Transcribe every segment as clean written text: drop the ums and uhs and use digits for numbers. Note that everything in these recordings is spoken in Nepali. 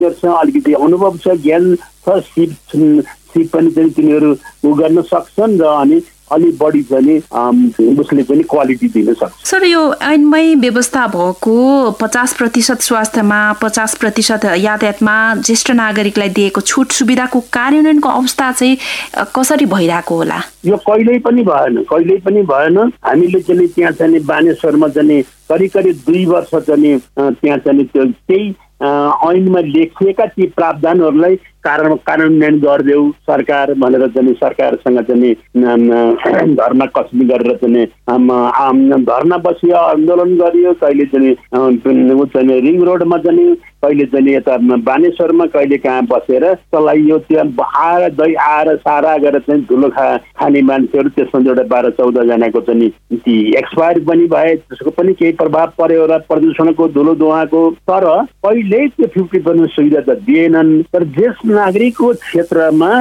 तिनीहरूसँग अलिकति अनुभव छ, ज्ञान छ, सिप पनि चाहिँ तिनीहरू उ गर्न सक्छन् र अनि अलि बढी चाहिँ उसले पनि क्वालिटी दिन सक्छ। सर, यो ऐनमै व्यवस्था भएको 50% स्वास्थ्यमा 50% यातायातमा ज्येष्ठ नागरिकलाई दिएको छुट सुविधाको कार्यान्वयनको अवस्था चाहिँ कसरी भइरहेको होला? यो कहिल्यै पनि भएन। हामीले चाहिँ त्यहाँ चाहिँ बानेश्वरमा चाहिँ करिब 2 वर्ष चाहिँ त्यहाँ चाहिँ त्यो त्यही ऐनमा लेखिएका ती प्रावधानहरूलाई कार्यान्वयन गरिदेऊ सरकार भनेर चाहिँ सरकारसँग चाहिँ धर्ना कसमी गरेर चाहिँ धर्ना बसियो, आन्दोलन गरियो। कहिले चाहिँ रिङ रोडमा चाहिँ कहिले चाहिँ यता बानेश्वरमा कहिले कहाँ बसेर चलाइयो। त्यो दही आएर सारा गरेर चाहिँ धुलो खाने मान्छेहरू त्यसमा एउटा 12-14 जनाको चाहिँ ती एक्सपायर पनि भए, त्यसको पनि केही प्रभाव पर्यो होला प्रदूषणको धुलो धुवाको। तर कहिले त्यो 50% सुविधा त दिएनन्। तर ज्येष्ठ नागरिकको क्षेत्रमा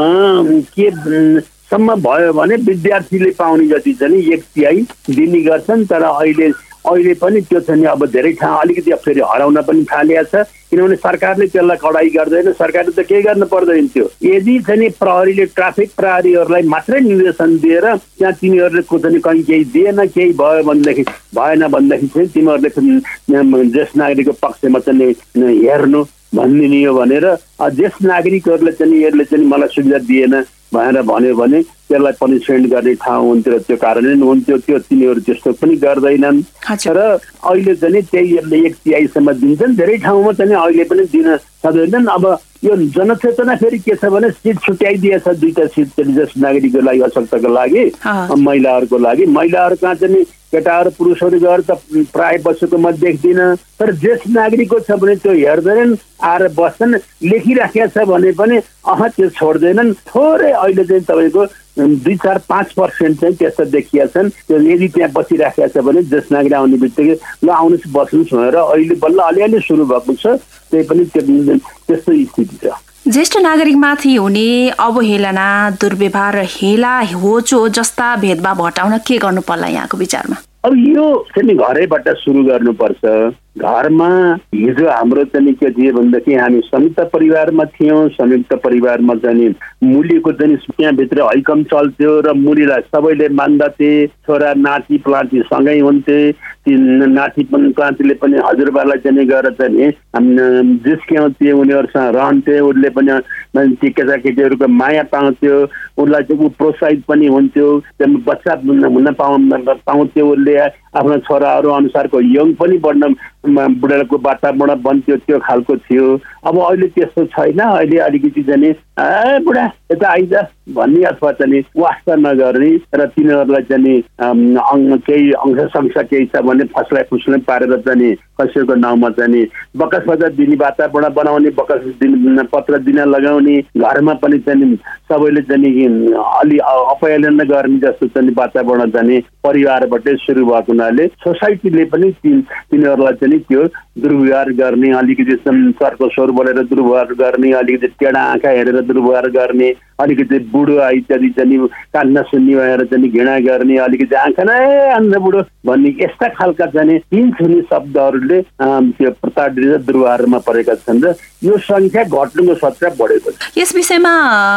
के सम्म भयो भने विद्यार्थीले पाउने जति चाहिँ 1/3 दिने गर्छन्। तर अहिले पनि त्यो चाहिँ अब धेरै ठाउँ अलिकति फेरि हराउन पनि थालिएको छ, किनभने सरकारले त्यसलाई कडाई गर्दैन। सरकारले त केही गर्न पर्दैन थियो। यदि चाहिँ प्रहरीले ट्राफिक प्रहरीहरूलाई मात्रै निर्देशन दिएर त्यहाँ तिनीहरूले चाहिँ कहीँ केही दिएन, केही भएन भनेदेखि चाहिँ तिमीहरूले ज्येष्ठ नागरिकको पक्षमा चाहिँ हेर्नु भनिदिने हो भनेर ज्येष्ठ नागरिकहरूले चाहिँ यसले चाहिँ मलाई सुविधा दिएन भनेर भन्यो भने त्यसलाई पनिसमेन्ट गर्ने ठाउँ हुन्थ्यो, त्यो कारणले हुन्थ्यो। त्यो तिनीहरू त्यस्तो पनि गर्दैनन्। तर अहिले चाहिँ त्यही 1/3 दिन्छन्। धेरै ठाउँमा चाहिँ अहिले पनि दिन सक्दैनन्। अब यो जनचेतना फेरि के छ भने सिट छुट्याइदिएछ, 2टा सिट चाहिँ ज्येष्ठ नागरिकको लागि, अशक्तको लागि, महिलाहरूको लागि। महिलाहरू कहाँ चाहिँ केटाहरू पुरुषहरू गएर त प्राय बसेको म देख्दिन। तर ज्येष्ठ नागरिकको छ भने त्यो हेर्दैनन्, आएर बस्छन्। लेखिराखेको छ भने पनि त्यो छोड्दैनन्। थोरै अहिले चाहिँ तपाईँको 2-4-5% चाहिँ त्यस्तो देखिया छन्। त्यो यदि त्यहाँ बसिराखेको छ भने ज्येष्ठ नागरिक आउने बित्तिकै ल आउनुहोस् बस्नुहोस् भनेर अहिले बल्ल अलिअलि सुरु भएको छ। त्यही पनि त्यस्तो स्थिति छ। ज्येष्ठ नागरिकमाथि हुने अवहेलना, दुर्व्यवहार, हेला होचो जस्ता भेदभाव हटाउन के गर्नु पर्ला यहाँको विचारमा? अब यो चाहिँ घरैबाट सुरु गर्नुपर्छ। घरमा हिजो हाम्रो चाहिँ के थियो भनेदेखि हामी संयुक्त परिवारमा थियौँ। संयुक्त परिवारमा चाहिँ मुलीको चाहिँ त्यहाँभित्र हैकम चल्थ्यो र मुलीलाई सबैले मान्दथे। छोरा नाति प्लाटी सँगै हुन्थे। ती नाति प्लाटीले पनि हजुरबालाई चाहिँ गएर चाहिँ जिस्क्याउँथे, उनीहरूसँग रहन्थे। उसले पनि ती केटाकेटीहरूको माया पाउँथ्यो, उसलाई चाहिँ प्रोत्साहित पनि हुन्थ्यो। त्यहाँ बच्चा हुन पाउँथ्यो। उसले आफ्नो छोराहरू अनुसारको यङ पनि बढ्न बुढाको वातावरण बन्थ्यो, त्यो खालको थियो। अब अहिले त्यस्तो छैन। अहिले अलिकति चाहिँ बुढा यता आइज भन्ने अथवा चाहिँ वास्ता नगर्ने र तिनीहरूलाई चाहिँ केही अंश केही छ भने फसलाई फुसलाई पारेर चाहिँ कसैको नाउँमा चाहिँ बकस बजार दिने वातावरण बनाउने, बकस पत्र दिन लगाउने, घरमा पनि चाहिँ सबैले चाहिँ अलि अपहेलन गर्ने जस्तो चाहिँ वातावरण चाहिँ परिवारबाटै सुरु भएको हुनाले सोसाइटीले पनि तिनीहरूलाई चाहिँ त्यो दुर्व्यवहार गर्ने, अलिकति सरको स्वर बोलेर दुर्व्यवहार गर्ने, अलिकति टेढा आँखा हेरेर दुर्व्यवहार गर्ने, अलिकति बुढो इत्यादि चाहिँ कान नसुन्ने भएर चाहिँ घृणा गर्ने, अलिकति आँखा नै अन्ध बुढो भन्ने यस्ता खालका चाहिँ तीन छुने शब्दहरूले त्यो प्रताडित दुर्व्यवहारमा परेका छन् र यो संख्या घट्नुको सट्टा बढेको छ। यस विषयमा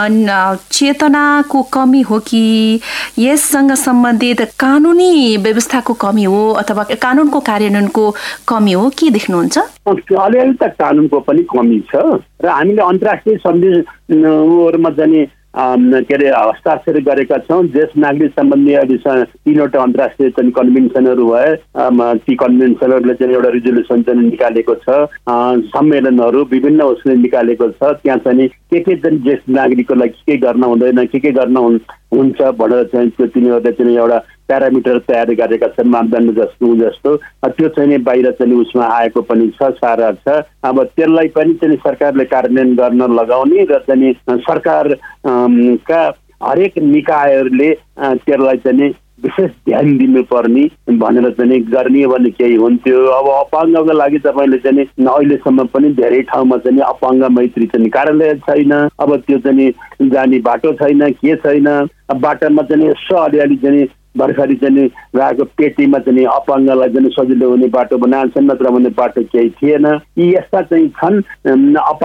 चेतनाको कमी हो कि यससँग सम्बन्धित कानुनी व्यवस्थाको कमी हो अथवा कानुनको कार्यान्वयनको कमी हो, के देख्नुहुन्छ? अलिअलि त कानुनको पनि कमी छ र हामीले अन्तर्राष्ट्रिय सन्धिहरूमा चाहिँ के अरे हस्ताक्षर गरेका छौँ। ज्येष्ठ नागरिक सम्बन्धी अहिले 3वटा अन्तर्राष्ट्रिय चाहिँ कन्भेन्सनहरू भए। ती कन्भेन्सनहरूले चाहिँ एउटा रिजोल्युसन चाहिँ निकालेको छ, सम्मेलनहरू विभिन्न उसले निकालेको छ। त्यहाँ चाहिँ के चाहिँ ज्येष्ठ नागरिकको लागि के गर्न हुँदैन, के गर्न हुन्छ भनेर चाहिँ त्यो तिनीहरूले चाहिँ एउटा प्यारामिटर तयार गरेका छन्, मापदण्ड जस्तो त्यो चाहिँ बाहिर चाहिँ उसमा आएको पनि छ, सारा छ। अब त्यसलाई पनि चाहिँ सरकारले कार्यान्वयन गर्न लगाउने र चाहिँ सरकार का हरेक निकायहरूले त्यसलाई चाहिँ विशेष ध्यान दिनुपर्ने भनेर चाहिँ गर्ने भने केही हुन्थ्यो। अब अपाङ्गको लागि तपाईँले चाहिँ अहिलेसम्म पनि धेरै ठाउँमा चाहिँ अपाङ्ग मैत्री चाहिँ कार्यालय छैन। अब त्यो चाहिँ जाने बाटो छैन, के छैन। बाटोमा चाहिँ यसो अलिअलि चाहिँ भर्खरै चाहिँ रहेको पेटीमा चाहिँ अपाङ्गलाई चाहिँ सजिलो हुने बाटो बनाएको छन्, नत्र भने बाटो केही थिएन। यी यस्ता चाहिँ छन्